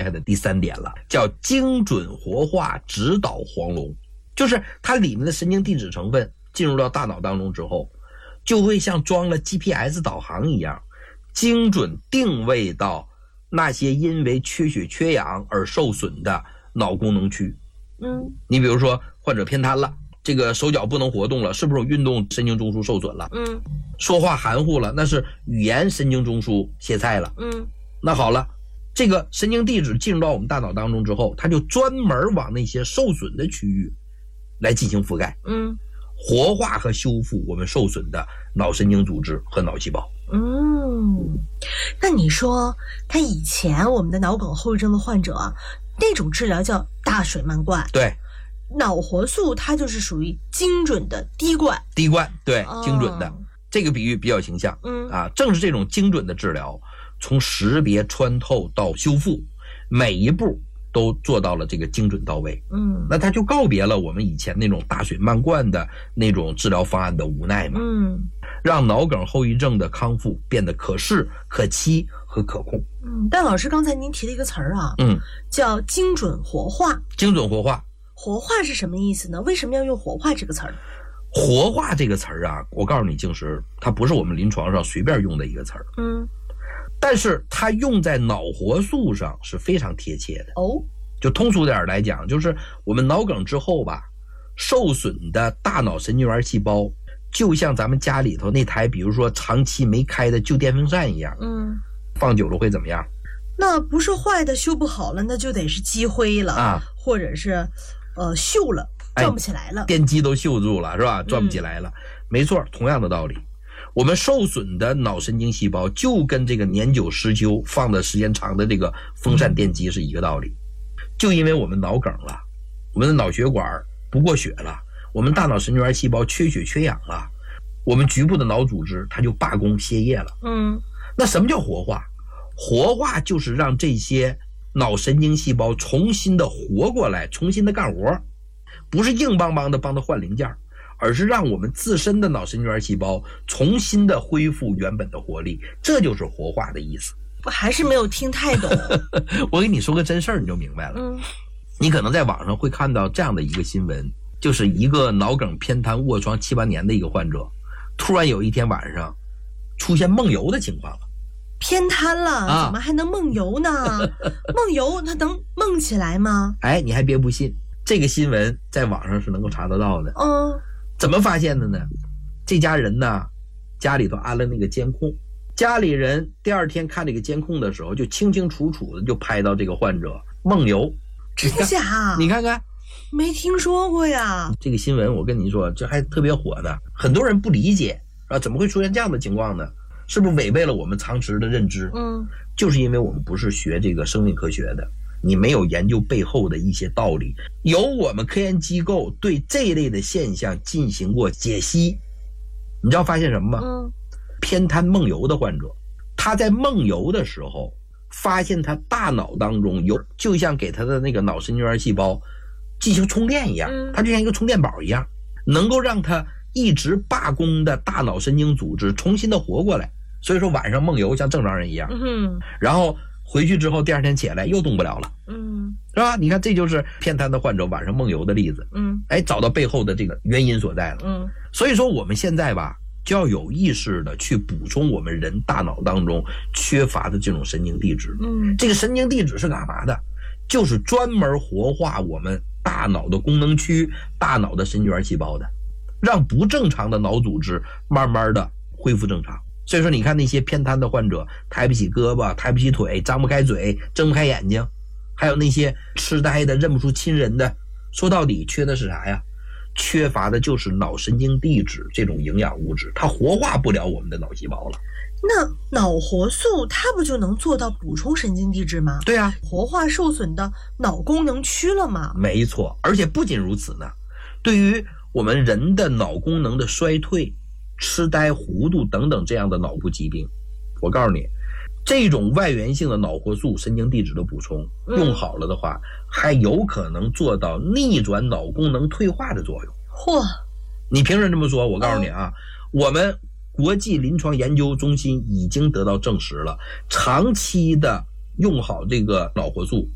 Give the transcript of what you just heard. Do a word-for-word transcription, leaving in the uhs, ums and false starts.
害的第三点了，叫精准活化指导黄龙。就是它里面的神经递质成分进入到大脑当中之后，就会像装了 G P S 导航一样，精准定位到那些因为缺血缺氧而受损的脑功能区。 嗯， 你比如说患者偏瘫了，这个手脚不能活动了，是不是有运动神经中枢受损了？ 嗯， 说话含糊了，那是语言神经中枢歇菜了。 嗯， 那好了，这个神经递质进入到我们大脑当中之后，它就专门往那些受损的区域来进行覆盖。 嗯， 活化和修复我们受损的脑神经组织和脑细胞。 嗯，那你说他以前我们的脑梗后遗症的患者啊，那种治疗叫大水漫灌， 对， 脑活素它就是属于精准的滴灌。 滴灌，对， 哦精准的，这个比喻比较形象。 嗯啊，正是这种精准的治疗，从识别穿透到修复，每一步都做到了这个精准到位。 嗯那他就告别了我们以前那种大水漫灌的那种治疗方案的无奈嘛， 嗯让脑梗后遗症的康复变得可视、可期和可控。 嗯。但老师刚才您提了一个词儿啊， 嗯， 叫精准活化。 精准活化。 活化是什么意思呢？为什么要用活化这个词儿？ 活化这个词儿啊，我告诉你，静石，它不是我们临床上随便用的一个词儿， 嗯， 但是它用在脑活素上是非常贴切的。 哦， 就通俗点来讲，就是我们脑梗之后吧，受损的大脑神经元细胞就像咱们家里头那台比如说长期没开的旧电风扇一样， 嗯， 放久了会怎么样那不是坏的修不好了，那就得是积灰了啊， 或者是呃锈了，转不起来了， 哎、电机都锈住了是吧，转不起来了、嗯、没错，同样的道理，我们受损的脑神经细胞就跟这个年久失修放的时间长的这个风扇电机是一个道理。就因为我们脑梗了，我们的脑血管不过血了，我们大脑神经元细胞缺血缺氧了，我们局部的脑组织它就罢工歇业了。 嗯， 那什么叫活化？活化就是让这些脑神经细胞重新的活过来，重新的干活，不是硬邦邦的帮它换零件，而是让我们自身的脑神经元细胞重新的恢复原本的活力，这就是活化的意思。 我还是没有听太懂。 我给你说个真事儿你就明白了。 嗯， 你可能在网上会看到这样的一个新闻，就是一个脑梗偏瘫卧床七八年的一个患者，突然有一天晚上出现梦游的情况了。 偏瘫了、啊、怎么还能梦游呢？梦游他能梦起来吗？ 哎，你还别不信，这个新闻在网上是能够查得到的。 嗯， 怎么发现的呢？这家人呢，家里头安了那个监控，家里人第二天看这个监控的时候，就清清楚楚的就拍到这个患者梦游。 真假？ 你看看， 没听说过呀。 这个新闻我跟你说，这还特别火呢，很多人不理解啊，怎么会出现这样的情况呢？是不是违背了我们常识的认知？ 嗯， 就是因为我们不是学这个生命科学的，你没有研究背后的一些道理。由我们科研机构对这一类的现象进行过解析，你知道发现什么吗？ 嗯， 偏瘫梦游的患者，他在梦游的时候，发现他大脑当中有，就像给他的那个脑神经元细胞进行充电一样，它就像一个充电宝一样，能够让他一直罢工的大脑神经组织重新的活过来。所以说晚上梦游像正常人一样， 嗯， 然后回去之后第二天起来又动不了了， 嗯， 是吧？你看这就是偏瘫的患者晚上梦游的例子， 嗯， 哎，找到背后的这个原因所在了， 嗯， 所以说我们现在吧就要有意识的去补充我们人大脑当中缺乏的这种神经递质， 嗯， 这个神经递质是干嘛的？就是专门活化我们大脑的功能区、大脑的神经元细胞的，让不正常的脑组织慢慢的恢复正常。所以说你看那些偏瘫的患者，抬不起胳膊，抬不起腿，张不开嘴，睁不开眼睛，还有那些痴呆的认不出亲人的，说到底缺的是啥呀？缺乏的就是脑神经递质这种营养物质，它活化不了我们的脑细胞了。 那脑活素它不就能做到补充神经递质吗？ 对啊， 活化受损的脑功能区了吗？ 没错，而且不仅如此呢，对于我们人的脑功能的衰退、痴呆、糊涂等等这样的脑部疾病，我告诉你，这种外源性的脑活素神经递质的补充用好了的话、嗯、还有可能做到逆转脑功能退化的作用。 嚯， 你凭什么这么说？我告诉你啊、嗯、我们国际临床研究中心已经得到证实了，长期的用好这个脑活素